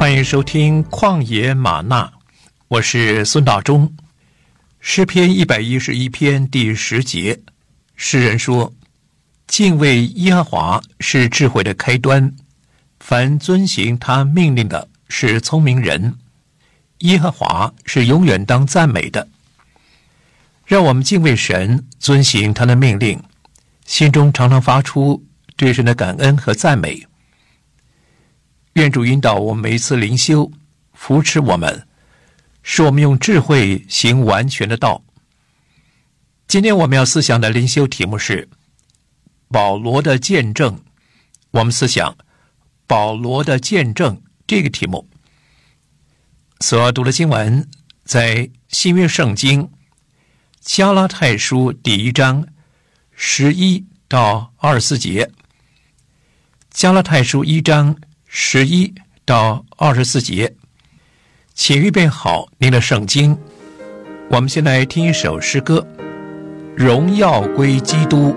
欢迎收听旷野吗哪，我是孙大中。诗篇111篇第10节，诗人说：敬畏耶和华是智慧的开端，凡遵行他命令的是聪明人。耶和华是永远当赞美的。让我们敬畏神，遵行他的命令，心中常常发出对神的感恩和赞美。愿主引导我们每一次灵修，扶持我们，使我们用智慧行完全的道。今天我们要思想的灵修题目是保罗的见证。我们思想保罗的见证这个题目。所要读的经文在新约圣经加拉太书第1章11到24节。加拉太书1章11到24节，请预备好您的圣经。我们先来听一首诗歌，荣耀归基督。